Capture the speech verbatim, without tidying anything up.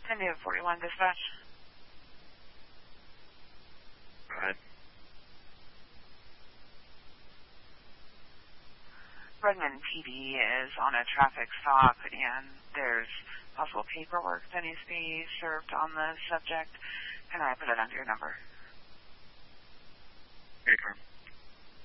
San Diego forty-one dispatch. Go ahead. Redmond P D is on a traffic stop, and there's possible paperwork that needs to be served on the subject. Can I put it under your number? Okay, Carl.